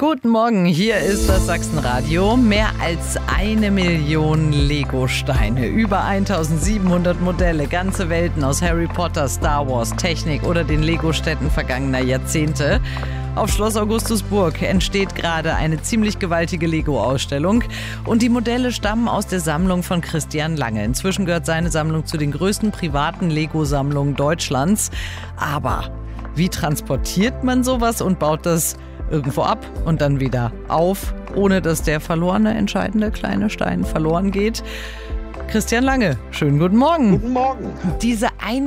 Guten Morgen, hier ist das Sachsenradio. Mehr als 1 Million Lego-Steine, über 1700 Modelle, ganze Welten aus Harry Potter, Star Wars, Technik oder den Lego-Städten vergangener Jahrzehnte. Auf Schloss Augustusburg entsteht gerade eine ziemlich gewaltige Lego-Ausstellung. Und die Modelle stammen aus der Sammlung von Christian Lange. Inzwischen gehört seine Sammlung zu den größten privaten Lego-Sammlungen Deutschlands. Aber wie transportiert man sowas und baut das irgendwo ab und dann wieder auf, ohne dass der verlorene, entscheidende kleine Stein verloren geht? Christian Lange, schönen guten Morgen. Guten Morgen. Diese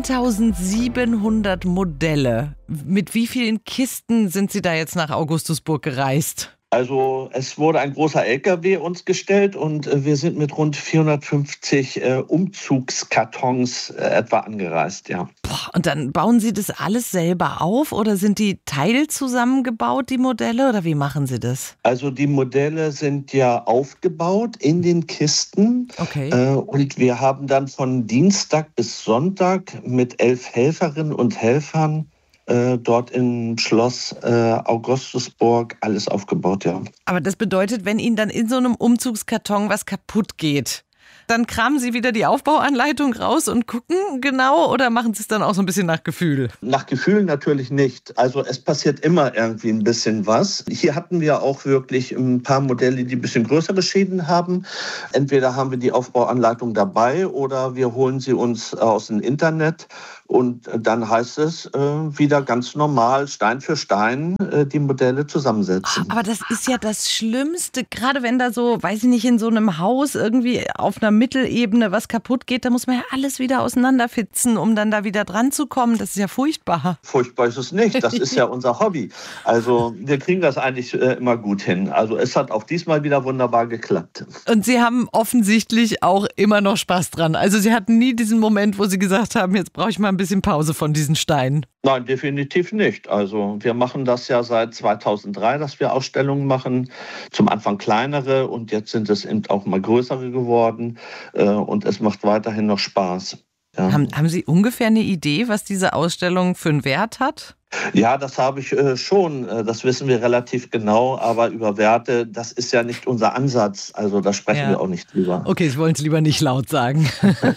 1700 Modelle, mit wie vielen Kisten sind Sie da jetzt nach Augustusburg gereist? Also es wurde ein großer LKW uns gestellt und wir sind mit rund 450 Umzugskartons etwa angereist, ja. Und dann bauen Sie das alles selber auf oder sind die teilzusammengebaut, die Modelle, oder wie machen Sie das? Also die Modelle sind ja aufgebaut in den Kisten. Okay. Und wir haben dann von Dienstag bis Sonntag mit 11 Helferinnen und Helfern dort im Schloss Augustusburg alles aufgebaut, ja. Aber das bedeutet, wenn Ihnen dann in so einem Umzugskarton was kaputt geht, dann kramen Sie wieder die Aufbauanleitung raus und gucken genau, oder machen Sie es dann auch so ein bisschen nach Gefühl? Nach Gefühl natürlich nicht. Also es passiert immer irgendwie ein bisschen was. Hier hatten wir auch wirklich ein paar Modelle, die ein bisschen größere Schäden haben. Entweder haben wir die Aufbauanleitung dabei oder wir holen sie uns aus dem Internet. Und dann heißt es wieder ganz normal, Stein für Stein, die Modelle zusammensetzen. Aber das ist ja das Schlimmste, gerade wenn da so, weiß ich nicht, in so einem Haus irgendwie auf einer Mittelebene was kaputt geht, da muss man ja alles wieder auseinanderfitzen, um dann da wieder dran zu kommen. Das ist ja furchtbar. Furchtbar ist es nicht, das ist ja unser Hobby. Also wir kriegen das eigentlich immer gut hin. Also es hat auch diesmal wieder wunderbar geklappt. Und Sie haben offensichtlich auch immer noch Spaß dran. Also Sie hatten nie diesen Moment, wo Sie gesagt haben, jetzt brauche ich mal ein bisschen Pause von diesen Steinen. Nein, definitiv nicht. Also wir machen das ja seit 2003, dass wir Ausstellungen machen. Zum Anfang kleinere und jetzt sind es eben auch mal größere geworden. Und es macht weiterhin noch Spaß. Ja. Haben Sie ungefähr eine Idee, was diese Ausstellung für einen Wert hat? Ja, das habe ich schon. Das wissen wir relativ genau. Aber über Werte, das ist ja nicht unser Ansatz. Also da sprechen wir auch nicht drüber. Okay, Sie wollen es lieber nicht laut sagen.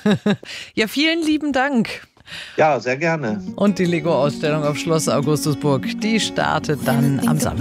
Ja, vielen lieben Dank. Ja, sehr gerne. Und die Lego-Ausstellung auf Schloss Augustusburg, die startet dann am Samstag.